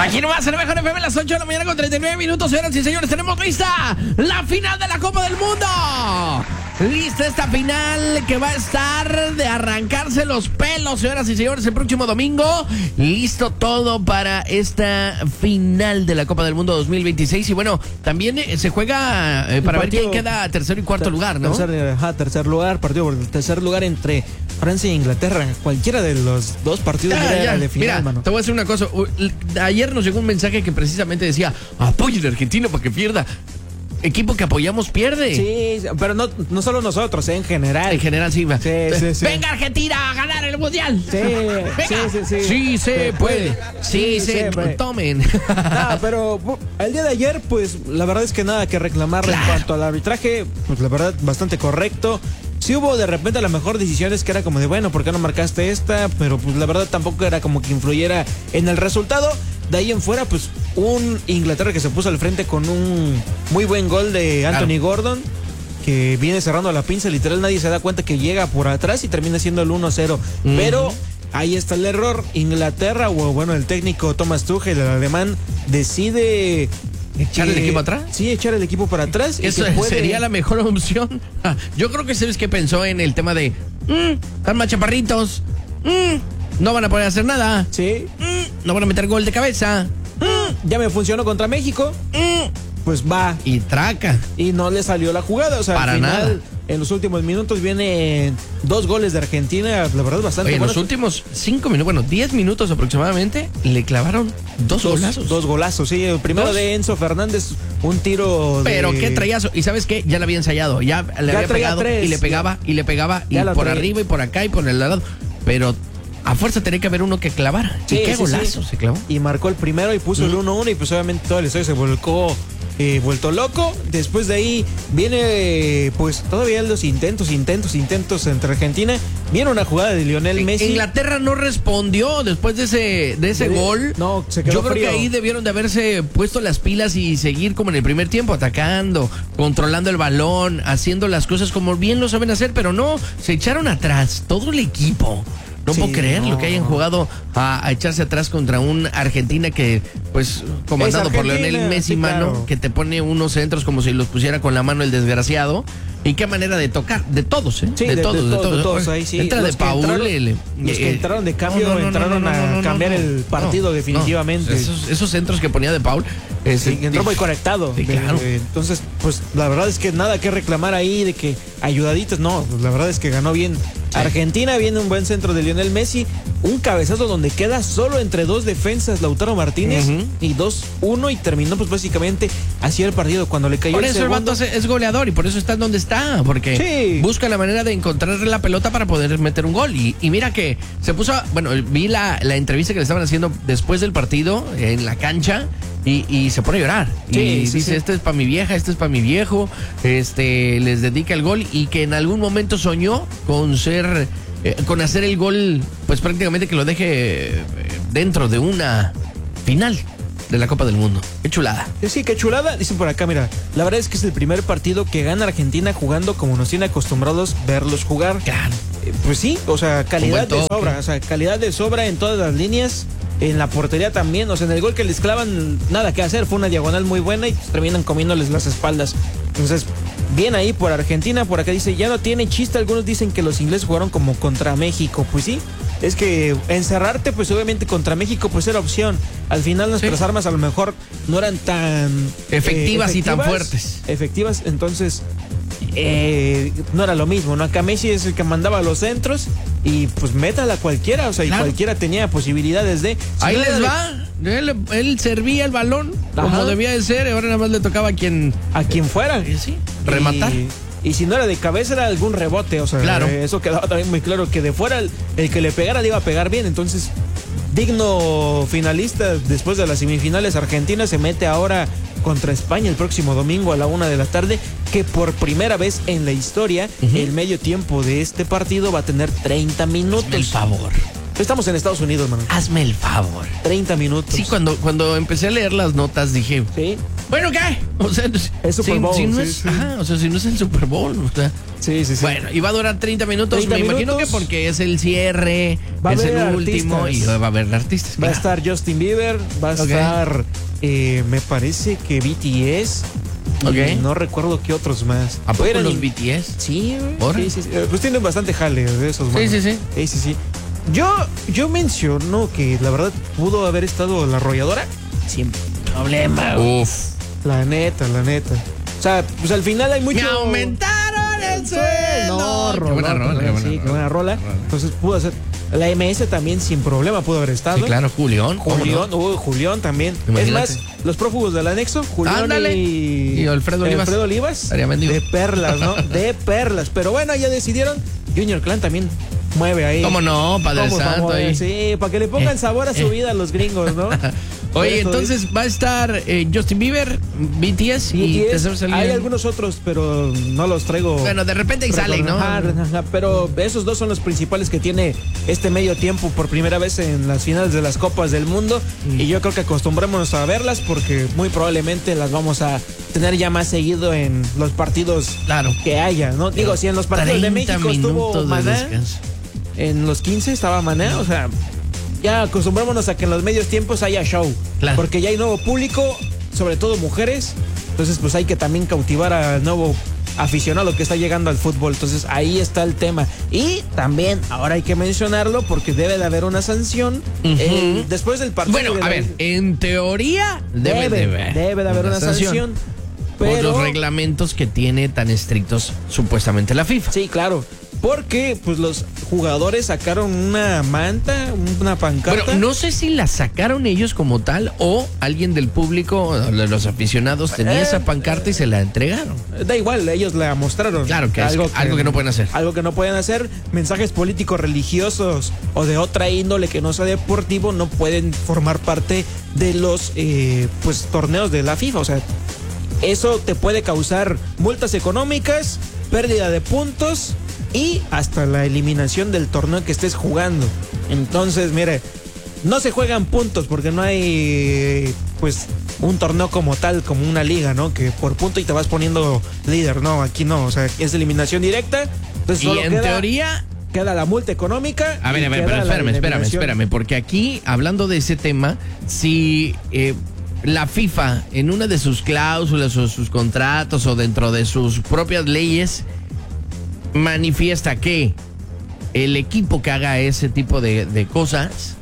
Aquí nomás en el mejor FM, las 8 de la mañana con 39 minutos. Señoras y señores, tenemos lista la final de la Copa del Mundo. Lista esta final que va a estar de arrancarse los pelos, señoras y señores, el próximo domingo. Listo todo para esta final de la Copa del Mundo 2026. Y bueno, también se juega para ver quién queda tercero y cuarto lugar, ¿no? Tercer lugar, partido por el tercer lugar entre Francia e Inglaterra. Cualquiera de los dos partidos era de final, mira, mano. te voy a decir una cosa. Ayer nos llegó un mensaje que precisamente decía: apoyen a Argentina para que pierda. Equipo que apoyamos pierde. Sí, pero no solo nosotros, en general. En general, sí. Sí. Venga, Argentina a ganar el mundial. Sí, sí. Sí se puede. Sí se puede. Tomen. No, pero el día de ayer, pues la verdad es que nada que reclamarle en cuanto al arbitraje. Pues la verdad, bastante correcto. Sí hubo de repente a lo mejor decisiones que era como de, bueno, ¿por qué no marcaste esta? Pero pues la verdad tampoco era como que influyera en el resultado. De ahí en fuera, pues un Inglaterra que se puso al frente con un muy buen gol de Anthony Gordon, que viene cerrando la pinza, literal nadie se da cuenta que llega por atrás y termina siendo el 1-0. Pero ahí está el error. Inglaterra, o bueno, el técnico Thomas Tuchel, el alemán, decide ¿echar el equipo atrás? Sí, echar el equipo para atrás. Eso sería la mejor opción. Yo creo que sabes que pensó en el tema de están más chaparritos, no van a poder hacer nada. Sí. No van a meter gol de cabeza. Ya me funcionó contra México. Pues va. Y traca. Y no le salió la jugada. O sea, para al final, nada. En los últimos minutos vienen 2 goles de Argentina. La verdad, bastante buenos. En buenos. los últimos 5 minutos, bueno, 10 minutos aproximadamente, le clavaron dos golazos. 2 golazos, sí. El primero de Enzo Fernández, un tiro de... Pero qué trayazo. Y ¿sabes qué? Ya lo había ensayado. Ya le había pegado 3, y le pegaba, y le pegaba. Y por arriba y por acá y por el lado. Pero a fuerza tenía que haber uno que clavara. Sí, y qué golazo se clavó. Y marcó el primero y puso el 1-1 y pues obviamente todo el estadio se volcó vuelto loco. Después de ahí viene pues todavía los intentos entre Argentina. Viene una jugada de Lionel Messi. Inglaterra no respondió después de ese gol. No, se quedó Yo creo frío. que ahí debieron de haberse puesto las pilas y seguir como en el primer tiempo, atacando, controlando el balón, haciendo las cosas como bien lo saben hacer, pero no, se echaron atrás todo el equipo. No puedo creer lo que hayan jugado a echarse atrás contra un Argentina que, pues, comandado por Lionel Messi, mano, que te pone unos centros como si los pusiera con la mano el desgraciado. Y qué manera de tocar, de todos, ¿eh? Sí, de todos. Ahí sí. Entra de Paul. Los que entraron de cambio entraron a cambiar el partido definitivamente. Esos centros que ponía de Paul. Sí, entró muy conectado. Sí, claro. Entonces, pues la verdad es que nada que reclamar ahí de que ayudaditos, no, pues, la verdad es que ganó bien Argentina. Viene un buen centro de Lionel Messi, un cabezazo donde queda solo entre 2 defensas Lautaro Martínez y 2-1 y terminó pues básicamente así el partido cuando le cayó por el eso segundo. el vato es goleador y por eso está donde está, porque busca la manera de encontrarle la pelota para poder meter un gol y mira que se puso, bueno, vi la entrevista que le estaban haciendo después del partido en la cancha. Y se pone a llorar. Y dice, este es para mi vieja, este es para mi viejo. Les dedica el gol y que en algún momento soñó con con hacer el gol, pues prácticamente que lo deje dentro de una final de la Copa del Mundo. Qué chulada. Sí, qué chulada. Dicen por acá, mira, la verdad es que es el primer partido que gana Argentina jugando como nos tiene acostumbrados verlos jugar. Claro. Pues sí, o sea, calidad de sobra. O sea, calidad de sobra en todas las líneas. En la portería también, o sea, en el gol que les clavan, nada que hacer, fue una diagonal muy buena y terminan comiéndoles las espaldas. Entonces, bien ahí por Argentina. Por acá dice, ya no tiene chiste. Algunos dicen que los ingleses jugaron como contra México. Pues sí, es que encerrarte, pues obviamente contra México, pues era opción. Al final nuestras armas a lo mejor no eran tan efectivas y tan fuertes. Efectivas, entonces no era lo mismo, ¿no? Acá Messi es el que mandaba los centros y pues métala cualquiera, o sea, y cualquiera tenía posibilidades de... Ahí les va, él servía el balón como debía de ser, ahora nada más le tocaba a quien fuera, rematar. Y si no era de cabeza era algún rebote, o sea, eso quedaba también muy claro que de fuera el que le pegara le iba a pegar bien, entonces digno finalista después de las semifinales. Argentina se mete ahora contra España el próximo domingo a la 1 de la tarde, que por primera vez en la historia el medio tiempo de este partido va a tener 30 minutos. Hazme el favor. Estamos en Estados Unidos, mano. Hazme el favor. 30 minutos. Sí, cuando empecé a leer las notas dije, ¿sí? Bueno, ¿qué? O sea, es Super Bowl, si no es, ajá, o sea, si no es el Super Bowl, o sea. Sí. Bueno, y va a durar 30 minutos. Me imagino que porque es el cierre, es el último y va a haber artistas. Va a estar Justin Bieber, va a estar, me parece que BTS. No recuerdo qué otros más. ¿A poco los BTS? Sí, sí. Pues tienen bastante jale de esos, man. Sí. Yo menciono que la verdad pudo haber estado la arrolladora sin problema. Uf. La neta. O sea, pues al final hay mucho. ¡Me aumentaron el sueldo! Qué buena rola. Entonces pudo hacer. La MS también sin problema pudo haber estado. Sí, claro, Julián también. Imagínate. Es más, los prófugos del anexo, Julián y Alfredo Olivas. De perlas, ¿no? De perlas. Pero bueno, ya decidieron. Junior Clan también mueve ahí. ¿Cómo no? Padre Santo ahí. Sí, para que le pongan sabor a su vida a los gringos, ¿no? Oye, entonces va a estar Justin Bieber, BTS y hay algunos otros, pero no los traigo. Bueno, de repente salen, ¿no? Pero esos dos son los principales que tiene este medio tiempo por primera vez en las finales de las Copas del Mundo. Y yo creo que acostumbrémonos a verlas porque muy probablemente las vamos a tener ya más seguido en los partidos que haya, ¿no? Digo, si en los partidos de México estuvo Maná, en los 15 estaba Maná, o sea, ya acostumbrémonos a que en los medios tiempos haya show. Claro. Porque ya hay nuevo público, sobre todo mujeres. Entonces, pues hay que también cautivar al nuevo aficionado que está llegando al fútbol. Entonces, ahí está el tema. Y también, ahora hay que mencionarlo porque debe de haber una sanción después del partido. Bueno, a ver, en teoría debe de haber una sanción. Pero por los reglamentos que tiene tan estrictos supuestamente la FIFA. Sí, claro. Porque pues los jugadores sacaron una manta, una pancarta. Bueno, no sé si la sacaron ellos como tal o alguien del público, de los aficionados, tenía esa pancarta y se la entregaron. Da igual, ellos la mostraron. Claro que algo que no pueden hacer. Algo que no pueden hacer. Mensajes políticos, religiosos o de otra índole que no sea deportivo no pueden formar parte de los pues torneos de la FIFA. O sea, eso te puede causar multas económicas, pérdida de puntos y hasta la eliminación del torneo que estés jugando. Entonces, mire, no se juegan puntos porque no hay pues un torneo como tal, como una liga, ¿no? Que por punto y te vas poniendo líder. No, aquí no, o sea, es eliminación directa. Entonces, y en teoría queda la multa económica. A ver, pero espérame, porque aquí, hablando de ese tema, si la FIFA en una de sus cláusulas o sus contratos o dentro de sus propias leyes manifiesta que el equipo que haga ese tipo de cosas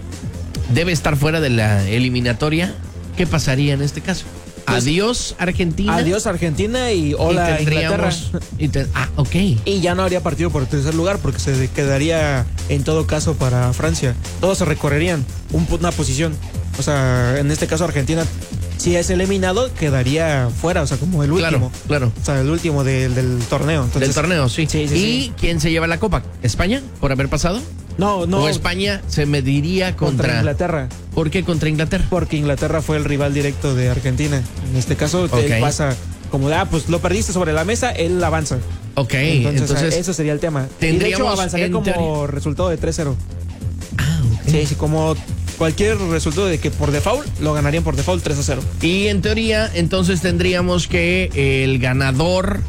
debe estar fuera de la eliminatoria, ¿qué pasaría en este caso? Pues, adiós Argentina. Adiós Argentina y hola Inglaterra. Ok. Y ya no habría partido por el tercer lugar porque se quedaría en todo caso para Francia. Todos se recorrerían una posición. O sea, en este caso Argentina, si es eliminado, quedaría fuera, o sea, como el último. Claro. O sea, el último del torneo. Entonces, del torneo, sí. ¿Y quién se lleva la copa? ¿España? ¿Por haber pasado? No. ¿O España se mediría contra Inglaterra? ¿Por qué contra Inglaterra? Porque Inglaterra fue el rival directo de Argentina. En este caso, él pasa como pues lo perdiste sobre la mesa, él avanza. Ok, entonces eso sería el tema. Y de hecho, avanzaría como resultado de 3-0. Sí, como cualquier resultado de que por default lo ganarían por default 3-0. Y en teoría, entonces tendríamos que el ganador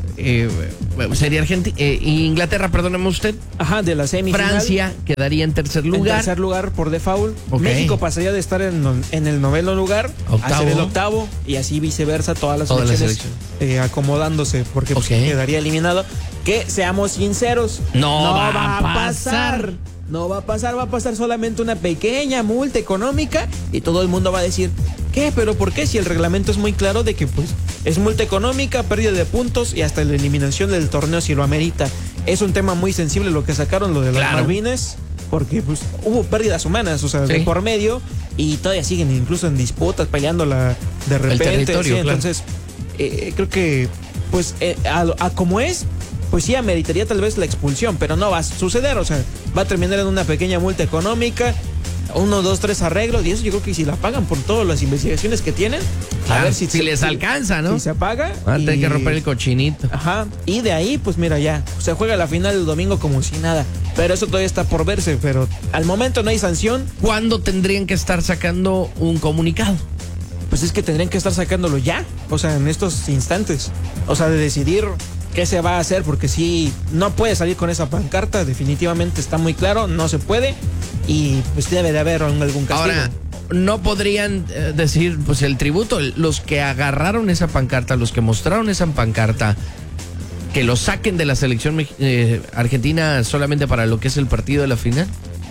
sería Inglaterra, perdóneme usted. Ajá, de la semifinal. Francia quedaría en tercer lugar. En tercer lugar por default. México pasaría de estar en el noveno lugar a ser el octavo y así viceversa todas las selecciones acomodándose porque quedaría eliminado. Que seamos sinceros, no va a pasar. No va a pasar, va a pasar solamente una pequeña multa económica y todo el mundo va a decir, ¿qué? ¿Pero por qué? Si el reglamento es muy claro de que pues es multa económica, pérdida de puntos y hasta la eliminación del torneo si lo amerita. Es un tema muy sensible lo que sacaron, lo de las Malvinas, porque pues hubo pérdidas humanas, o sea, de por medio y todavía siguen incluso en disputas, peleándola de repente. El territorio, entonces, creo que pues a como es, pues sí ameritaría tal vez la expulsión, pero no va a suceder, o sea, va a terminar en una pequeña multa económica 1, 2, 3 arreglos, y eso yo creo que si la pagan por todas las investigaciones que tienen, claro, a ver si les alcanza, ¿no? Si se paga. Van a tener que romper el cochinito. Ajá, y de ahí, pues mira, ya, se juega la final el domingo como si nada, pero eso todavía está por verse, pero al momento no hay sanción. ¿Cuándo tendrían que estar sacando un comunicado? Pues es que tendrían que estar sacándolo ya, o sea, en estos instantes, o sea, de decidir qué se va a hacer, porque si no puede salir con esa pancarta, definitivamente está muy claro, no se puede, y pues debe de haber algún castigo. Ahora, no podrían decir, pues el tributo, los que agarraron esa pancarta, los que mostraron esa pancarta, que lo saquen de la selección argentina solamente para lo que es el partido de la final.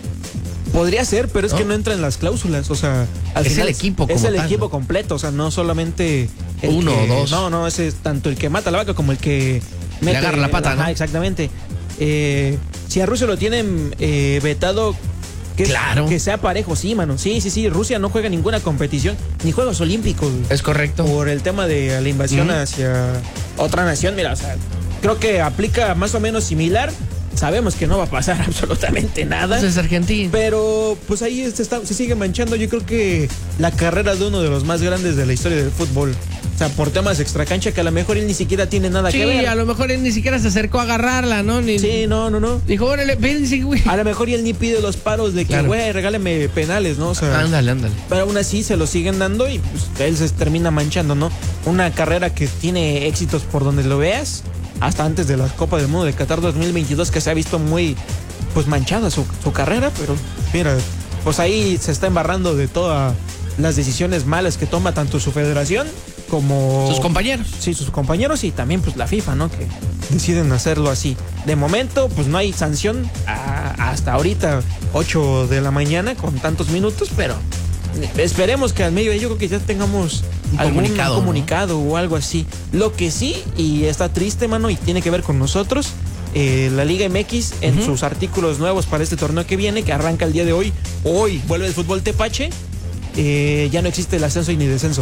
Podría ser, pero es que no entra en las cláusulas, o sea, al es final el equipo es el tal, equipo ¿no? completo, o sea, no solamente uno o dos. No, ese es tanto el que mata la vaca como el que le agarra la pata, ¿no? Exactamente. Si a Rusia lo tienen vetado, claro, que sea parejo, sí, mano. Sí, Rusia no juega ninguna competición, ni Juegos Olímpicos. Es correcto. Por el tema de la invasión hacia otra nación, mira, o sea, creo que aplica más o menos similar. Sabemos que no va a pasar absolutamente nada. Pues es Argentina. Pero pues ahí se sigue manchando, yo creo que la carrera de uno de los más grandes de la historia del fútbol. O sea, por temas extracancha que a lo mejor él ni siquiera tiene nada que ver. Sí, a lo mejor él ni siquiera se acercó a agarrarla, ¿no? Sí, no. Dijo, órale, ven, güey. A lo mejor y él ni pide los paros de que, güey, regáleme penales, ¿no? O sea, ándale. Pero aún así se lo siguen dando y pues él se termina manchando, ¿no? Una carrera que tiene éxitos por donde lo veas, hasta antes de la Copa del Mundo de Qatar 2022, que se ha visto muy, pues, manchada su carrera, pero mira, pues ahí se está embarrando de todas las decisiones malas que toma tanto su federación como sus compañeros. Sí, sus compañeros y también pues la FIFA, ¿no? Que deciden hacerlo así. De momento, pues no hay sanción hasta ahorita, 8 de la mañana, con tantos minutos, pero esperemos que al medio yo creo que ya tengamos algún comunicado, ¿no? O algo así. Lo que sí, y está triste, mano, y tiene que ver con nosotros, la Liga MX en sus artículos nuevos para este torneo que viene, que arranca el día de hoy vuelve el fútbol tepache, ya no existe el ascenso y ni descenso.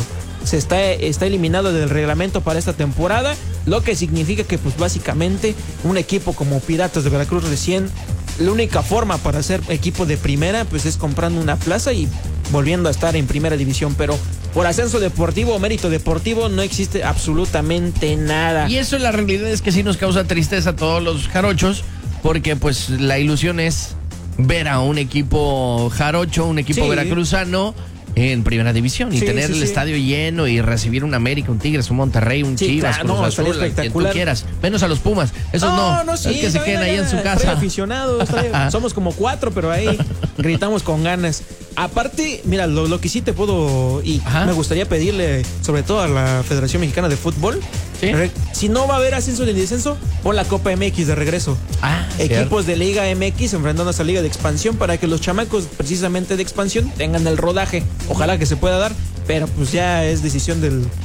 Está eliminado del reglamento para esta temporada, lo que significa que pues básicamente un equipo como Piratas de Veracruz recién, la única forma para ser equipo de primera pues es comprando una plaza y volviendo a estar en primera división, pero por ascenso deportivo o mérito deportivo no existe absolutamente nada. Y eso, la realidad es que sí nos causa tristeza a todos los jarochos, porque pues la ilusión es ver a un equipo jarocho, un equipo veracruzano en primera división y tener el estadio lleno y recibir un América, un Tigres, un Monterrey, un Chivas, Cruz Azul, quien tú quieras, menos a los Pumas. Esos no, es que se queden ahí en su casa. Aficionados, somos como 4, pero ahí gritamos con ganas. Aparte, mira, lo que sí te puedo y me gustaría pedirle, sobre todo a la Federación Mexicana de Fútbol, si no va a haber ascenso ni descenso, pon la Copa MX de regreso. Equipos de Liga MX enfrentándose a Liga de Expansión para que los chamacos precisamente de expansión tengan el rodaje. Ojalá que se pueda dar, pero pues ya es decisión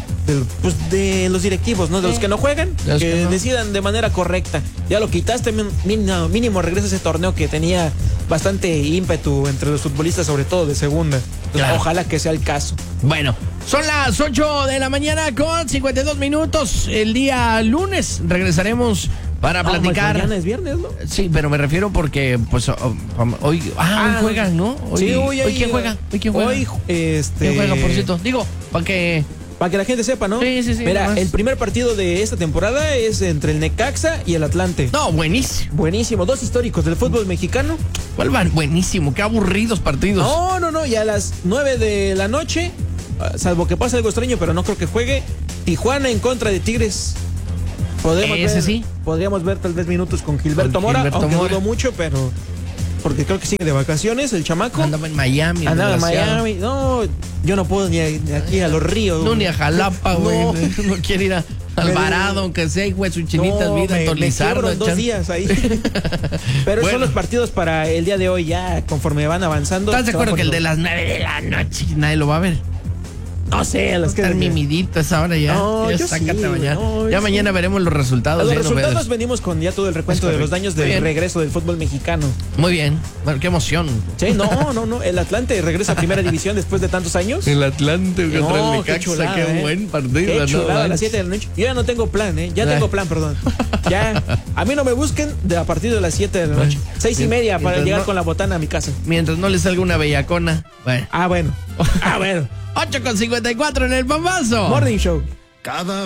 de los directivos, ¿no? De los que no juegan, que decidan de manera correcta. Ya lo quitaste, mínimo regresa ese torneo que tenía bastante ímpetu entre los futbolistas, sobre todo de segunda. Entonces, ojalá que sea el caso. Bueno, son las 8 de la mañana con 52 minutos. El día lunes regresaremos para platicar. Mañana es viernes, ¿no? Sí, pero me refiero porque pues hoy juegan, ¿no? Hoy ¿quién juega? ¿Quién juega, por cierto? Digo, para que la gente sepa, ¿no? Sí. Mira, el primer partido de esta temporada es entre el Necaxa y el Atlante. No, buenísimo. Buenísimo. 2 históricos del fútbol mexicano. ¿Cuál van? Buenísimo. Qué aburridos partidos. No. Y a las 9 de la noche, salvo que pase algo extraño, pero no creo que juegue, Tijuana en contra de Tigres. Podríamos ver tal vez minutos con Gilberto Mora, aunque dudo mucho, pero porque creo que sigue de vacaciones el chamaco. Andaba en Miami. Andaba en Miami. No, yo no puedo ni aquí a los ríos. No, ni a Jalapa, güey. No quiere ir a Alvarado, aunque sea, güey, su chinitas vida, Tolizardo. Me 2 días ahí. Pero son los partidos para el día de hoy, ya conforme van avanzando. ¿Estás de acuerdo que el de las 9 de la noche nadie lo va a ver? No sé, las que están mimiditas ahora ya. No, ya yo sácate sí, mañana. no, ya sí. mañana veremos los resultados. Los resultados venimos con ya todo el recuento de los daños del regreso del fútbol mexicano. Muy bien. Bueno, qué emoción. Sí, no. El Atlante regresa a primera división después de tantos años. El Atlante contra el Necaxa, qué buen partido. Qué chulada, a las 7 de la noche. Yo ya no tengo plan, Ya tengo plan, perdón. Ya. A mí no me busquen a partir de las 7 de la noche. 6:30 para llegar con la botana a mi casa. Mientras no le salga una bellacona. Bueno. 8:54 en el Pambazo. Morning Show. Cada